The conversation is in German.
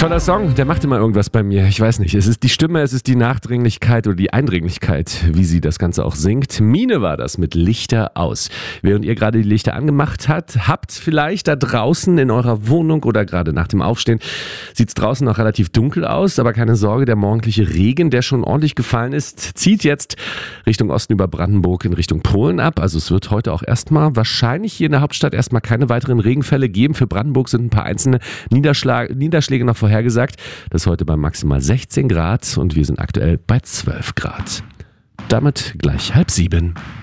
Toller Song, der macht immer irgendwas bei mir. Ich weiß nicht, es ist die Stimme, es ist die Nachdringlichkeit oder die Eindringlichkeit, wie sie das Ganze auch singt. Mine war das mit Lichter aus. Während ihr gerade die Lichter angemacht habt vielleicht da draußen in eurer Wohnung oder gerade nach dem Aufstehen, sieht es draußen noch relativ dunkel aus, aber keine Sorge, der morgendliche Regen, der schon ordentlich gefallen ist, zieht jetzt Richtung Osten über Brandenburg in Richtung Polen ab. Also es wird heute auch erstmal wahrscheinlich hier in der Hauptstadt erstmal keine weiteren Regenfälle geben. Für Brandenburg sind ein paar einzelne Niederschläge noch vorhergesagt. Das ist heute bei maximal 16 Grad und wir sind aktuell bei 12 Grad. Damit gleich 6:30.